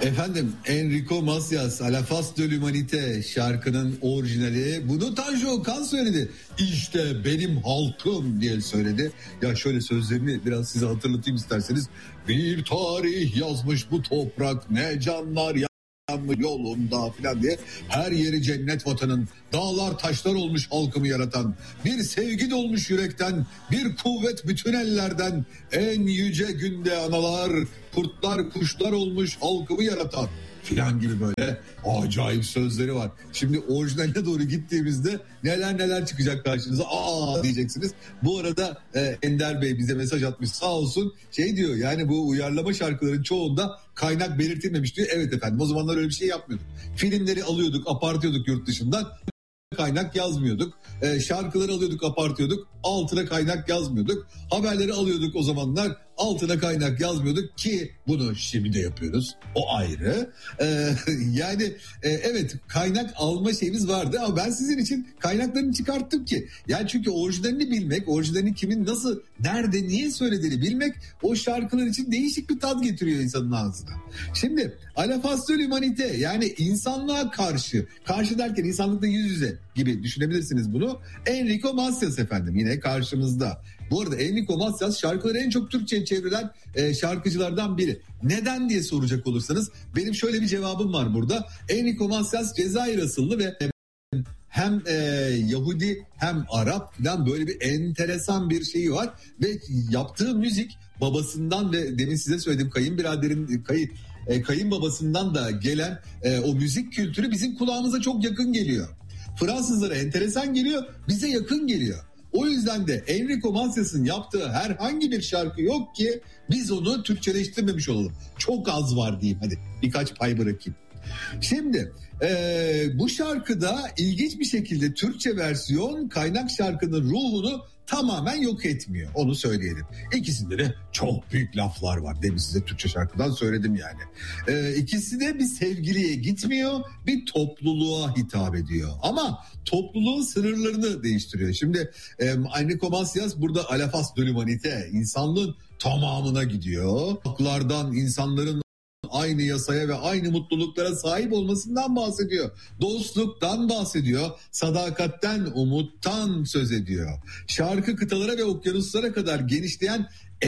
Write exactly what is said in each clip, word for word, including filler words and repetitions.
Efendim Enrico Macias, A la face de l'humanité şarkının orijinali. Bunu Tanju Okan söyledi. İşte benim halkım diye söyledi. Ya şöyle sözlerini biraz size hatırlatayım isterseniz. Bir tarih yazmış bu toprak, ne canlar ya yolunda filan diye, her yeri cennet vatanın, dağlar taşlar olmuş halkımı yaratan, bir sevgi dolmuş yürekten, bir kuvvet bütün ellerden, en yüce günde analar, kurtlar kuşlar olmuş halkımı yaratan filan gibi böyle acayip sözleri var. Şimdi orijinaline doğru gittiğimizde neler neler çıkacak karşınıza, aa diyeceksiniz. Bu arada e, Ender Bey bize mesaj atmış sağ olsun, şey diyor yani bu uyarlama şarkıların çoğunda kaynak belirtilmemiş diyor. Evet efendim, o zamanlar öyle bir şey yapmıyorduk. Filmleri alıyorduk, apartıyorduk yurt dışından, kaynak yazmıyorduk. E, şarkıları alıyorduk, apartıyorduk, altına kaynak yazmıyorduk. Haberleri alıyorduk o zamanlar, altına kaynak yazmıyorduk ki bunu şimdi de yapıyoruz. O ayrı. E, yani e, evet, kaynak alma şeyimiz vardı ama ben sizin için kaynaklarını çıkarttım ki. Yani çünkü orijinalini bilmek, orijinalini kimin nasıl, nerede, niye söylediğini bilmek o şarkılar için değişik bir tat getiriyor insanın ağzına. Şimdi A la face de l'humanité, yani insanlığa karşı, karşı derken insanlıkla yüz yüze gibi düşünebilirsiniz bunu. Enrico Macias efendim yine karşımızda. Bu arada Enrico Macias şarkıları en çok Türkçe'ye çevrilen e, şarkıcılardan biri. Neden diye soracak olursanız benim şöyle bir cevabım var burada. Enrico Macias Cezayir asıllı ve hem e, Yahudi hem Arap falan, böyle bir enteresan bir şeyi var. Ve yaptığı müzik babasından ve demin size söylediğim kayınbiraderin kayın e, kayınbabasından da gelen e, o müzik kültürü bizim kulağımıza çok yakın geliyor. Fransızlara enteresan geliyor, bize yakın geliyor. O yüzden de Enrico Macias'ın yaptığı herhangi bir şarkı yok ki biz onu Türkçeleştirmemiş olalım. Çok az var diyeyim, hadi birkaç pay bırakayım. Şimdi e, bu şarkıda ilginç bir şekilde Türkçe versiyon kaynak şarkının ruhunu tamamen yok etmiyor, onu söyleyelim. İkisinde de çok büyük laflar var. Demin size Türkçe şarkıdan söyledim yani. Ee, ikisi de bir sevgiliye gitmiyor, bir topluluğa hitap ediyor. Ama topluluğun sınırlarını değiştiriyor. Şimdi e, Enrico Macias burada A la face de l'humanité, insanlığın tamamına gidiyor. Halklardan, insanların aynı yasaya ve aynı mutluluklara sahip olmasından bahsediyor. Dostluktan bahsediyor. Sadakatten, umuttan söz ediyor. Şarkı kıtalara ve okyanuslara kadar genişleyen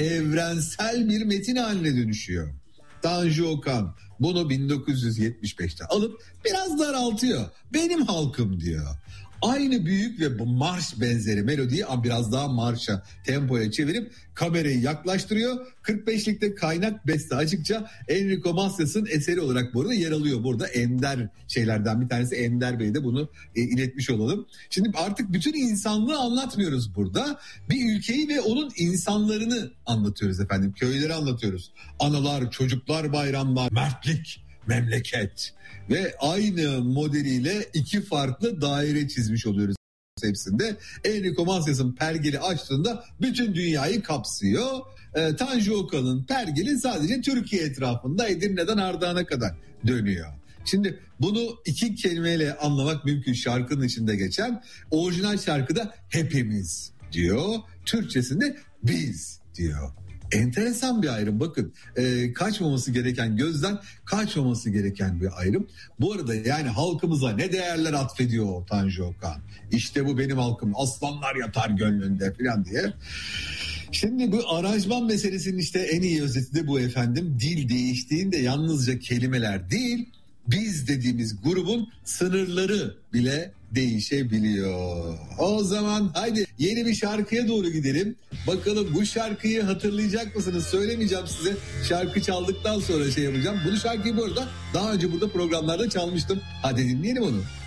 evrensel bir metin haline dönüşüyor. Tanju Okan bunu bin dokuz yüz yetmiş beşte alıp biraz daraltıyor. Benim halkım diyor. Aynı büyük ve marş benzeri melodiyi biraz daha marşa, tempoya çevirip kamerayı yaklaştırıyor. kırk beşlikte kaynak beste açıkça Enrico Macias'ın eseri olarak burada yer alıyor. Burada ender şeylerden bir tanesi, Ender Bey de bunu e, iletmiş olalım. Şimdi artık bütün insanlığı anlatmıyoruz burada. Bir ülkeyi ve onun insanlarını anlatıyoruz efendim. Köyleri anlatıyoruz. Analar, çocuklar, bayramlar, mertlik, memleket ve aynı modeliyle iki farklı daire çizmiş oluyoruz hepsinde. Enrico Macias'ın pergeli açtığında bütün dünyayı kapsıyor. E, Tanju Okan'ın pergeli sadece Türkiye etrafında, Edirne'den Ardahan'a kadar dönüyor. Şimdi bunu iki kelimeyle anlamak mümkün, şarkının içinde geçen. Orijinal şarkıda hepimiz diyor, Türkçesinde biz diyor. Enteresan bir ayrım, bakın e, kaçmaması gereken, gözden kaçmaması gereken bir ayrım. Bu arada yani halkımıza ne değerler atfediyor Tanju Okan. İşte bu benim halkım, aslanlar yatar gönlünde falan diye. Şimdi bu aranjman meselesinin işte en iyi özeti de bu efendim. Dil değiştiğinde yalnızca kelimeler değil, biz dediğimiz grubun sınırları bile değişebiliyor. O zaman haydi yeni bir şarkıya doğru gidelim. Bakalım bu şarkıyı hatırlayacak mısınız? Söylemeyeceğim size. Şarkı çaldıktan sonra şey yapacağım. Bu şarkıyı bu arada daha önce burada programlarda çalmıştım. Hadi dinleyelim onu.